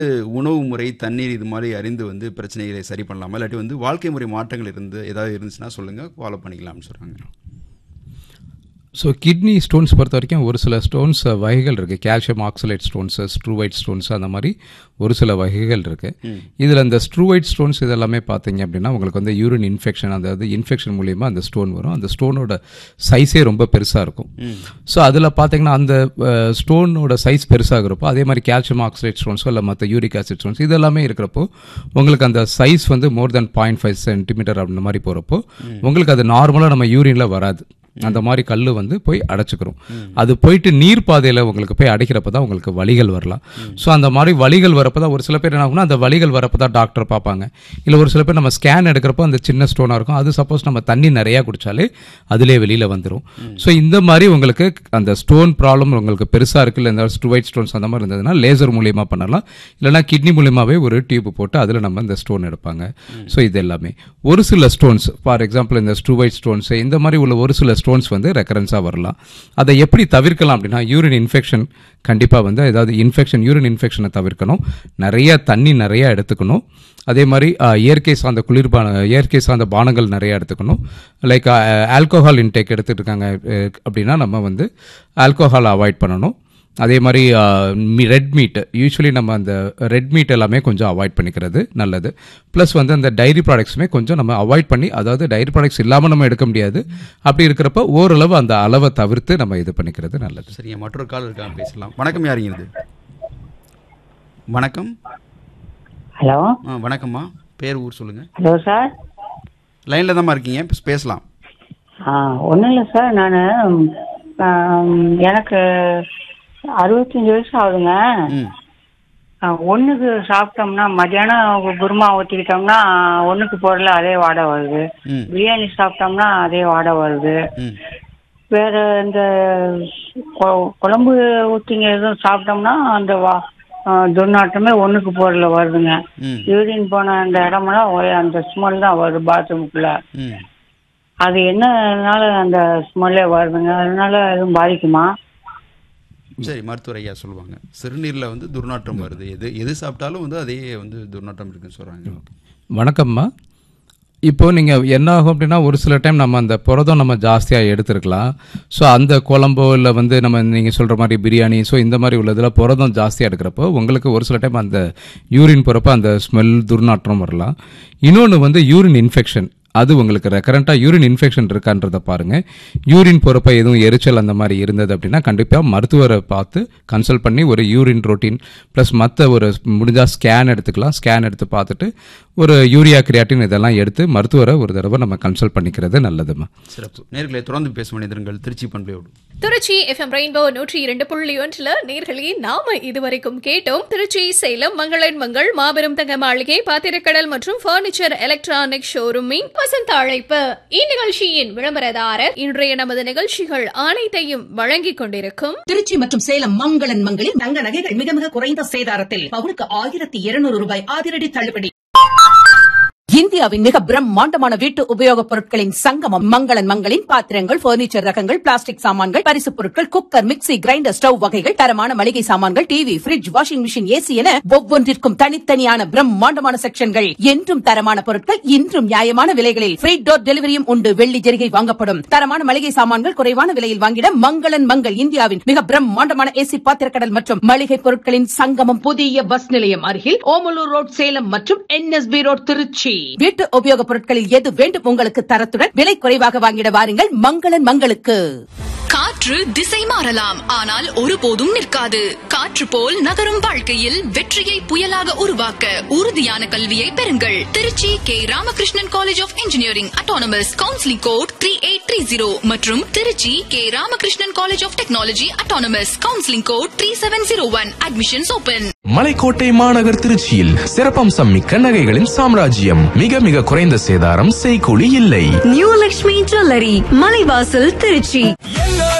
உணவு முறை, தண்ணீர் இது மாதிரி அறிந்து வந்து பிரச்சனைகளை சரி பண்ணலாமா? இல்லாட்டி வந்து வாழ்க்கை முறை மாற்றங்கள் ஏதாவது இருந்துச்சுன்னா சொல்லுங்கள், ஃபாலோ பண்ணிக்கலாம்னு சொல்கிறாங்க. ஸோ கிட்னி ஸ்டோன்ஸ் பொறுத்த வரைக்கும் ஒரு சில ஸ்டோன்ஸ் வகைகள் இருக்குது. Calcium oxalate stones, struvite stones, அந்த மாதிரி ஒரு சில வகைகள் இருக்குது. இதில் இந்த ஸ்ட்ரூவைட் ஸ்டோன்ஸ் இதெல்லாமே பார்த்தீங்க அப்படின்னா உங்களுக்கு வந்து யூரின் இன்ஃபெக்ஷன், அதாவது இன்ஃபெக்ஷன் மூலியமாக அந்த ஸ்டோன் வரும். அந்த ஸ்டோனோட சைஸே ரொம்ப பெருசாக இருக்கும். ஸோ அதில் பார்த்தீங்கன்னா அந்த ஸ்டோனோட சைஸ் பெருசாகிறப்போ, அதே மாதிரி கால்சியம் ஆக்சலேட் ஸ்டோன்ஸோ இல்லை மற்ற யூரிக் ஆசிட் ஸ்டோன்ஸ் இதெல்லாமே இருக்கிறப்போ உங்களுக்கு அந்த சைஸ் வந்து மோர் தென் 0.5 சென்டிமீட்டர் அந்த மாதிரி போகிறப்போ உங்களுக்கு அது நார்மலாக நம்ம யூரினில் வராது. அந்த மாதிரி கல் வந்து போய் அடைச்சிக்கிறோம். அது போயிட்டு நீர் பாதையில் உங்களுக்கு போய் அடைக்கிறப்ப தான் உங்களுக்கு வலிகள் வரலாம். ஸோ அந்த மாதிரி வலிகள் வரப்போ தான் ஒரு சில பேர் என்ன ஆகும்னா, அந்த வலிகள் வரப்போ தான் டாக்டர் பார்ப்பாங்க. இல்லை ஒரு சில பேர் நம்ம ஸ்கேன் எடுக்கிறப்போ அந்த சின்ன ஸ்டோனாக இருக்கும், அது சப்போஸ் நம்ம தண்ணி நிறையா குடித்தாலே அதிலே வெளியில் வந்துடும். ஸோ இந்த மாதிரி உங்களுக்கு அந்த ஸ்டோன் ப்ராப்ளம் உங்களுக்கு பெருசாக இருக்குது, இல்லை இந்த ஸ்ட்ரூவைட் ஸ்டோன்ஸ் அந்த மாதிரி இருந்ததுன்னா லேசர் மூலியமாக பண்ணலாம். இல்லைனா கிட்னி மூலியமாகவே ஒரு டியூப் போட்டு அதில் நம்ம இந்த ஸ்டோன் எடுப்பாங்க. ஸோ இது எல்லாமே ஒரு சில ஸ்டோன்ஸ், ஃபார் எக்ஸாம்பிள் இந்த ஸ்ட்ரூவைட் ஸ்டோன்ஸ் இந்த மாதிரி உள்ள ஒரு சில ஸ்டோன்ஸ் வந்து ரெக்கரன்ஸாக வரலாம். அதை எப்படி தவிர்க்கலாம் அப்படின்னா, யூரின் இன்ஃபெக்ஷன் கண்டிப்பாக வந்து ஏதாவது யூரின் இன்ஃபெக்ஷனை தவிர்க்கணும். நிறைய தண்ணி நிறையா எடுத்துக்கணும். அதே மாதிரி இயற்கை சார்ந்த பானங்கள் நிறையா எடுத்துக்கணும். லைக் ஆல்கோஹால் இன்டேக் எடுத்துகிட்டு இருக்காங்க அப்படின்னா நம்ம வந்து ஆல்கோஹால் அவாய்ட் பண்ணணும். அதே மாதிரி ரெட் மீட், யூஸ்வலி நம்ம அந்த ரெட் மீட் எல்லாமே கொஞ்சம் அவாய்ட் பண்ணிக்கிறது நல்லது. ப்ளஸ் வந்து அந்த டைரி ப்ராடக்ட்ஸுமே கொஞ்சம் நம்ம அவாய்ட் பண்ணி, அதாவது டைரி ப்ராடக்ட்ஸ் இல்லாமல் நம்ம எடுக்க முடியாது. அப்படி இருக்கிறப்ப ஓரளவு அந்த அளவை தவிர்த்து நம்ம இது பண்ணிக்கிறது நல்லது. சரிங்க, மற்றொரு கால் இருக்காங்க, பேசலாம். வணக்கம், யாருங்க இது? வணக்கம். ஹலோ. வணக்கம்மா, பேர் ஊர் சொல்லுங்கள். Hello sir. லைனில் தான்மா இருக்கீங்க, பேசலாம். ஒன்றும் இல்லை சார், நான் எனக்கு 65 வயசு ஆகுதுங்க. ஒன்றுக்கு சாப்பிட்டோம்னா மத்தியானம் குருமா ஊற்றிக்கிட்டோம்னா ஒன்றுக்கு போடல அதே வாடை வருது. பிரியாணி சாப்பிட்டோம்னா அதே வாடை வருது. வேற இந்த குழம்பு ஊற்றிங்க எதுவும் சாப்பிட்டோம்னா அந்த துர்நாற்றமே ஒன்றுக்கு போடல வருதுங்க. யூரின் போன அந்த இடமெல்லாம் அந்த ஸ்மெல் தான் வருது பாத்ரூமுக்குள்ள. அது என்னனால அந்த ஸ்மெல்லே வருதுங்க? அதனால எதுவும் பாதிக்குமா? சரி, மருத்துவர் ஐயா சொல்லுவாங்க. சிறுநீரில் வந்து துர்நாற்றம் வருது, எது சாப்பிட்டாலும் வந்து அதே வந்து துர்நாற்றம் இருக்குன்னு சொல்கிறாங்க. வணக்கம்மா. இப்போது நீங்கள் என்ன ஆகும் அப்படின்னா, ஒரு சில டைம் நம்ம அந்த புரதம் நம்ம ஜாஸ்தியாக எடுத்துருக்கலாம். ஸோ அந்த குழம்போ இல்லை வந்து நம்ம நீங்கள் சொல்கிற மாதிரி பிரியாணி, ஸோ இந்த மாதிரி உள்ளதில் புரதம் ஜாஸ்தியாக எடுக்கிறப்போ உங்களுக்கு ஒரு சில டைம் அந்த யூரின் போகிறப்போ அந்த ஸ்மெல் துர்நாற்றம் வரலாம். இன்னொன்று வந்து யூரின் இன்ஃபெக்ஷன், அது உங்களுக்கு ரெக்கரண்ட்டாக யூரின் இன்ஃபெக்ஷன் இருக்கான்றதை பாருங்கள். யூரின் போகிறப்ப எதுவும் எரிச்சல் அந்த மாதிரி இருந்தது அப்படின்னா கண்டிப்பாக மருத்துவரை பார்த்து கன்சல்ட் பண்ணி ஒரு யூரின் ரோட்டீன் ப்ளஸ் மற்ற ஒரு முடிஞ்சால் ஸ்கேன் எடுத்துக்கலாம். ஸ்கேன் எடுத்து பார்த்துட்டு ஒரு யூரியா கிரியாட்டின் இதெல்லாம் எடுத்து மருத்துவரை ஒரு தடவை நம்ம கன்சல்ட் பண்ணிக்கிறது நல்லதுமா. சிறப்பு. நேர்களை தொடர்ந்து பேச மனிதர்கள் திருச்சி பண்பையோடு. திருச்சி FM ரெயின்போ 102.1 நேர்களே, நாம இதுவரைக்கும் கேட்டோம் திருச்சி சேலம் மங்களன் மங்கள் மாபெரும் தங்க மாளிகை பாத்திரக்கடல் மற்றும் பர்னிச்சர் எலக்ட்ரானிக் ஷோரூமின் வசந்த அழைப்பு. இந்நிகழ்ச்சியின் விளம்பரதாரர் இன்றைய நமது நிகழ்ச்சிகள் அனைத்தையும் வழங்கிக் கொண்டிருக்கும் திருச்சி மற்றும் சேலம் மங்களன் மங்களில் தங்க நகைகள் மிக மிக குறைந்த சேதாரத்தில் பவுனுக்கு 1200 ரூபாய் அதிரடி தள்ளுபடி. இந்தியாவின் மிக பிரம்மாண்டமான வீட்டு உபயோகப் பொருட்களின் சங்கமம் மங்களன் மங்களின் பாத்திரங்கள், பர்னிச்சர் ரகங்கள், பிளாஸ்டிக் சாமான்கள், பரிசுப் பொருட்கள், குக்கர், மிக்ஸி, கிரைண்டர், ஸ்டவ் வகைகள், தரமான மளிகை சாமான்கள், TV, fridge, washing machine, AC என ஒவ்வொன்றிற்கும் தனித்தனியான பிரம்மாண்டமான செக்ஷன்கள். என்றும் தரமான பொருட்கள், இன்றும் நியாயமான விலைகளில் ஃப்ரீ டோர் டெலிவரியும் உண்டு. வெள்ளி ஜெரிகை வாங்கப்படும். தரமான மளிகை சாமான்கள் குறைவான விலையில் வாங்கிட மங்களன் மங்கள் இந்தியாவின் மிக பிரம்மாண்டமான ஏசி பாத்திரக்கடல் மற்றும் மளிகை பொருட்களின் சங்கமம். புதிய பஸ் நிலையம் அருகில் ஓமலூர் ரோட் சேலம் மற்றும் NSB ரோட் திருச்சி. வீட்டு உபயோகப் பொருட்களில் எது வேண்டும் உங்களுக்கு தரத்துடன் விலை குறைவாக வாங்கிட வாருங்கள் மங்களன் மங்களுக்கு. காற்று திசை மாறலாம், ஆனால் ஒருபோதும் நிற்காது. காற்று போல் நகரும் வாழ்க்கையில் வெற்றியை புயலாக உருவாக்க உறுதியான கல்வியை பெறுங்கள். Trichy K Ramakrishnan college of engineering autonomous, counselling code 3830 மற்றும் Trichy K Ramakrishnan college of technology autonomous, counselling code 3701. Admissions open. மலைக்கோட்டை மாநகர் திருச்சியில் சிறப்பம்சம் மிக்க நகைகளின் சாம்ராஜ்யம். மிக மிக குறைந்த சேதாரம், செய்கூலி இல்லை. New Lakshmi jewellery, Malaivasal, Trichy.